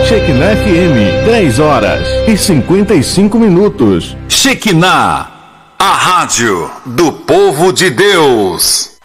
Shekinah FM, 10 horas e 55 minutos. Shekinah, a rádio do povo de Deus.